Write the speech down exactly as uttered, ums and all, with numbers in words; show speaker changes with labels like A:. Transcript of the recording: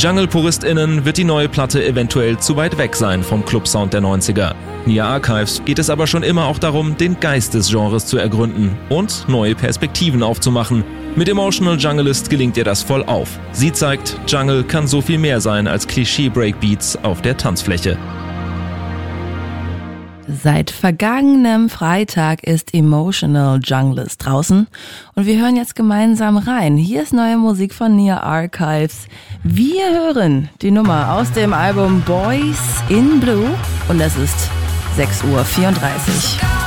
A: Jungle-PuristInnen wird die neue Platte eventuell zu weit weg sein vom Club-Sound der neunziger. Nia Archives geht es aber schon immer auch darum, den Geist des Genres zu ergründen und neue Perspektiven aufzumachen. Mit Emotional Junglist gelingt ihr das voll auf. Sie zeigt, Jungle kann so viel mehr sein als Klischee-Breakbeats auf der Tanzfläche.
B: Seit vergangenem Freitag ist Emotional Junglist draußen und wir hören jetzt gemeinsam rein. Hier ist neue Musik von Nia Archives. Wir hören die Nummer aus dem Album Boys in Blue und es ist sechs Uhr vierunddreißig.